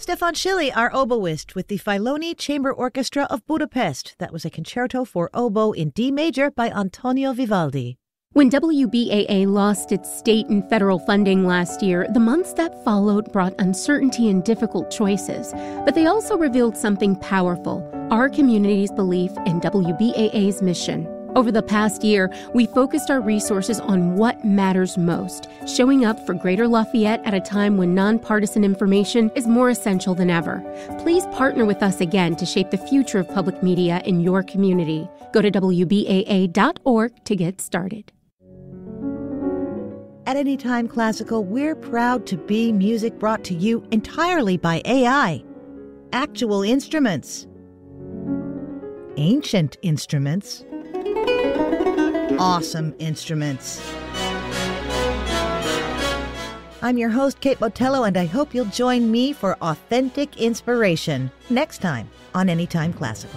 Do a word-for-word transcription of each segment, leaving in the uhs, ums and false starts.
Stefan Schilly, our oboist with the Filoni Chamber Orchestra of Budapest. That was a concerto for oboe in D major by Antonio Vivaldi. When W B A A lost its state and federal funding last year, the months that followed brought uncertainty and difficult choices. But they also revealed something powerful, our community's belief in W B A A's mission. Over the past year, we focused our resources on what matters most, showing up for Greater Lafayette at a time when nonpartisan information is more essential than ever. Please partner with us again to shape the future of public media in your community. Go to W B A A dot org to get started. At Anytime Classical, we're proud to be music brought to you entirely by A I. Actual instruments. Ancient instruments. Awesome instruments. I'm your host, Kate Botello, and I hope you'll join me for authentic inspiration next time on Anytime Classical.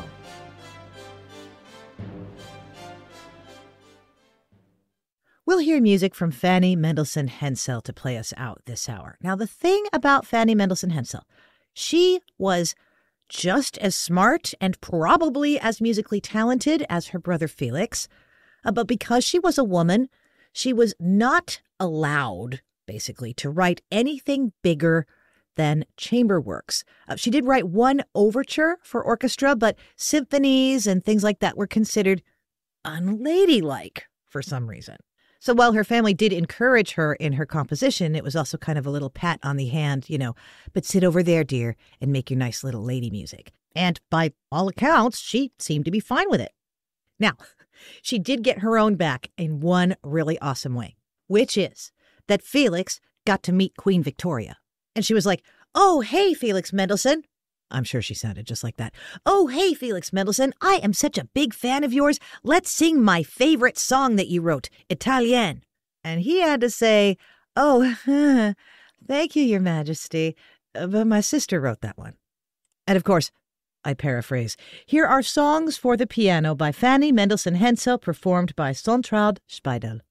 We'll hear music from Fanny Mendelssohn Hensel to play us out this hour. Now, the thing about Fanny Mendelssohn Hensel, she was just as smart and probably as musically talented as her brother Felix. Uh, but because she was a woman, she was not allowed, basically, to write anything bigger than chamber works. Uh, she did write one overture for orchestra, but symphonies and things like that were considered unladylike for some reason. So while her family did encourage her in her composition, it was also kind of a little pat on the hand, you know, but sit over there, dear, and make your nice little lady music. And by all accounts, she seemed to be fine with it. Now, she did get her own back in one really awesome way, which is that Felix got to meet Queen Victoria. And she was like, "Oh, hey, Felix Mendelssohn." I'm sure she sounded just like that. "Oh, hey, Felix Mendelssohn, I am such a big fan of yours. Let's sing my favorite song that you wrote, Italien." And he had to say, "Oh, thank you, Your Majesty, but my sister wrote that one." And of course, I paraphrase, here are songs for the piano by Fanny Mendelssohn Hensel, performed by Sontraud Speidel.